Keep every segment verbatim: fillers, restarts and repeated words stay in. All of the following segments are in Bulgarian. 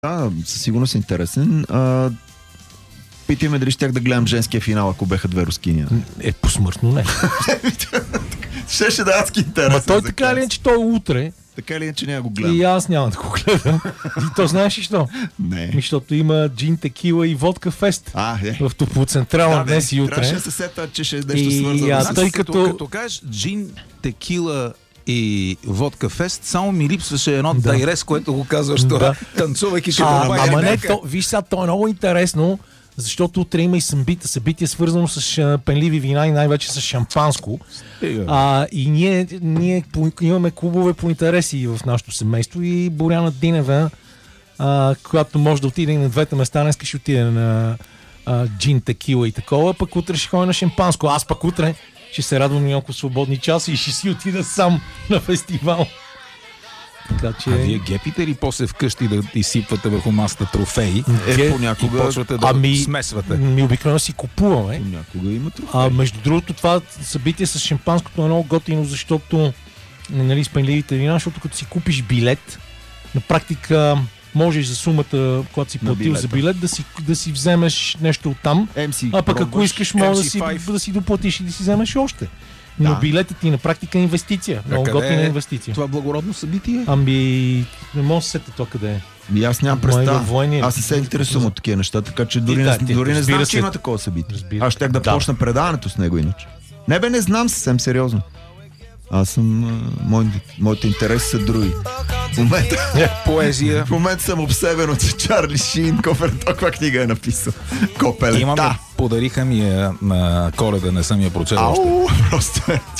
Да, със сигурност е интересен. А, питаме дали щях да гледам женския финал, ако беха две рускиня. Е, посмъртно не. Щеше да адски интересен. Ма той така ли е, че той е утре. Така ли е, че няма го гледам? И аз няма да го гледам. И то знаеш ли що? Не. Защото има джин, текила и водка фест. А, е. В Топлоцентрална да, днес и утре. Трябваше да се сета, че ще е нещо И, свързано. а, с... тъй като, като... като кажеш джин, текила и водка фест, само ми липсваше едно Да. дайрес, което го казваш това, Да. танцувайки ще А, добавя ама не, някак. то, виж сега, то е много интересно, защото утре има и събитие, събитие свързано с а, пенливи вина и най-вече с шампанско. А, и ние, ние по, имаме клубове по интереси в нашото семейство и Боряна Динева, а, която може да отиде и на двете места, днес ще отиде на а, джин, текила и такова, пък утре ще ходя на шампанско. Аз пък утре ще се радвам няколко свободни часа и ще си отида сам на фестивал. Така че... А вие гепите ли после вкъщи да изсипвате върху масата трофеи Е, Ге- и понякога... почвате да Ами, смесвате? Ми обикновено си купуваме. Понякога има трофеи. А между другото, това събитие с шампанското е много готино, защото нали, с пенливите вина, защото като си купиш билет, на практика можеш за сумата, когато си На платил билета. за билет, да си, да си вземеш нещо оттам, Ем си а пък ако пробваш. искаш, може да Ем си си, пет. да си доплатиш и да си вземеш още. Но Да. билетът ти на практика е инвестиция. Много къде готина е инвестиция. Това благородно събитие? Ами, не мога да се сетя то къде е. И аз нямам Май представа. във военния. Аз не се интересувам от такива неща, така че дори, да, не, ти, дори не разбира знам, се. че има такова събитие. Разбира Аз щях да, Да. почна предаването с него иначе. Не бе, не знам съвсем сериозно. Аз съм... А, мой, моите интереси са други. В момента, Поезия. в момента съм обсебен от Чарли Шин. Кофер, каква книга е написал? Копелета. Имаме, подариха ми я на Коледа, не съм я прочел още. Ау, просто е.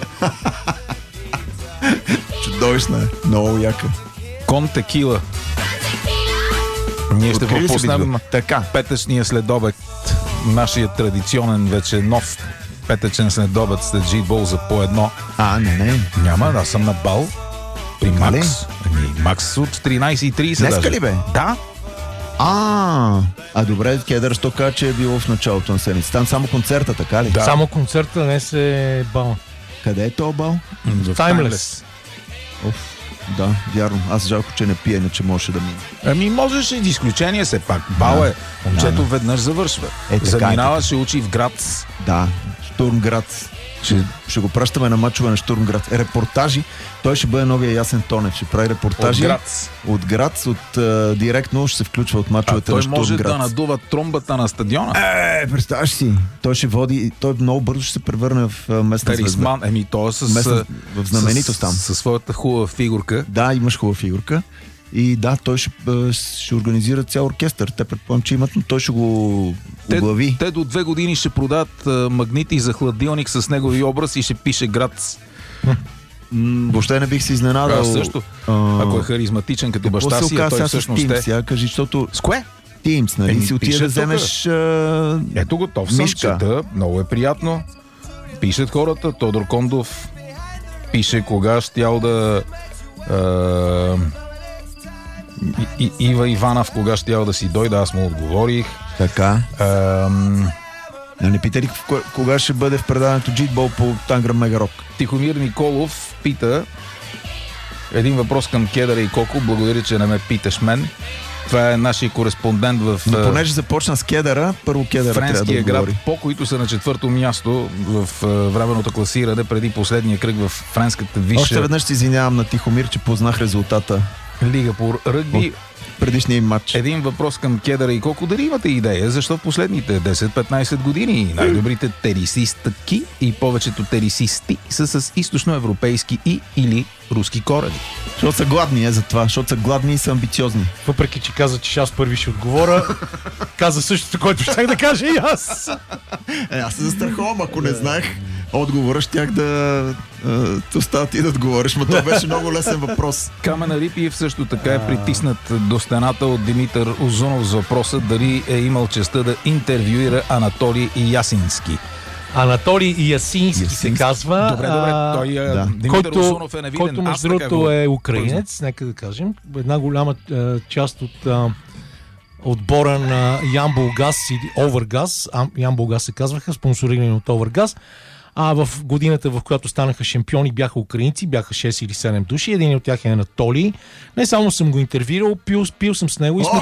Чудовищна е. Много яка. Кон текила. Ние ще Откри ли се пропуснем битва? Така. петъчния следобед. Нашия традиционен, вече нов петъчен следобед с G-Ball за по едно. А, не, не. Няма, аз съм на бал. При Така ли? Макс. Ами, Макс от тринайсет и трийсет Днеска даже. ли бе? Да. А, а добре, Кедър, що каза, че е било в началото на седмица. Там само концерта, така ли? Да. Само концерта днес е бал. Къде е то бал? В Timeless. Оф, да, вярно. Аз жалко, че не пия, иначе можеше да мине. Ами можеш и изключение все пак. Бал Да. е. Момчето Да, да. веднъж завършва. Е, така е, Заминава, така. ще учи в град. Да, Штурмград. Ще, ще го пращаме на мачове на Штурмград. Е, репортажи. Той ще бъде новия Ясен Тонев. Ще прави репортажи От град. от град, от а, директно ще се включва от А мачовете той на може Штурмград. да надува тромбата на стадиона. Е, представяш си. Той ще води, той много бързо ще се превърне в а, местна звезда. Талисман, еми той е с, Местна, в знаменитост с, там. със своята хубава фигурка. Да, имаш хубава фигурка. И да, той ще, а, ще организира цял оркестър. Те предполагам, че имат, но той ще го Те, оглави. те до две години ще продадат а, магнити за хладилник с негови образ и ще пише град. М, въобще не бих се изненадал. Аз също. А, Ако е харизматичен като какво баща се си, а оказа той сега с всъщност Teams? е. Сега кажи, защото С кое? Teams, нали? Еми, си отида пише да тук. вземеш... А... Ето готов съм, Мишка. чета. Много е приятно. Пишат хората. Тодор Кондов пише кога щял да... А, и, и, Ива Иванов кога щял да си дойде. Аз му отговорих. Така. Ам, А не пита ли в кога- кога ще бъде в предаването Джитбол по Тангра Мегарок? Тихомир Николов пита един въпрос към Кедъра и Коко. Благодаря, че не ме питаш мен. Това е нашия кореспондент в Но а, понеже започна с Кедъра, първо Кедъра трябва да френския град отговори. По, които са на четвърто място в а, временното класиране преди последния кръг в френската Още висша веднъж се извинявам на Тихомир, че познах резултата лига по ръгби. предишния им матч. Един въпрос към Кедъра и Коко. Дали имате идея защо в последните десет-петнайсет години най-добрите тенисистки и повечето тенисисти са с източноевропейски и или руски корени? Защото са гладни, е за това. Защото са гладни и са амбициозни. Въпреки, че каза, че аз първи ще отговоря, каза същото, което щях да кажа и аз. Е, аз се застраховам, ако не знаех отговора, щях да те оставя ти да отговориш, но това беше много лесен въпрос. Камен Рипиев също така е притиснат до стената от Димитър Озунов с въпроса дали е имал честта да интервюира Анатолий Ясински. Анатолий Ясински се Ясински. казва. Добре, добре, а, той е, да. Димитър който, Озунов е невиден. който Аз между така другото го е познавам. украинец, нека да кажем. Една голяма а, част от а, отбора на Ямболгаз или Овергаз, Ямболгаз се казваха, спонсорирани от Овергаз. А в годината, в която станаха шампиони, бяха украинци, бяха шест или седем души. Един от тях е Анатолий. Не само съм го интервюирал, пил, пил съм с него и сме